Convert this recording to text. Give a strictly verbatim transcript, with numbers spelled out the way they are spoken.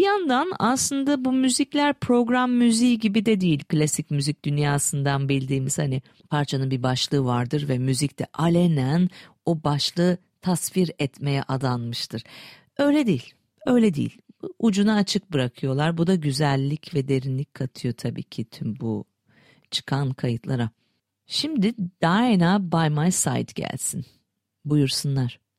yandan aslında bu müzikler program müziği gibi de değil. Klasik müzik dünyasından bildiğimiz hani parçanın bir başlığı vardır ve müzik de alenen o başlığı tasvir etmeye adanmıştır. Öyle değil, öyle değil. Ucunu açık bırakıyorlar. Bu da güzellik ve derinlik katıyor tabii ki tüm bu çıkan kayıtlara. Şimdi Diana By My Side gelsin. Buyursunlar.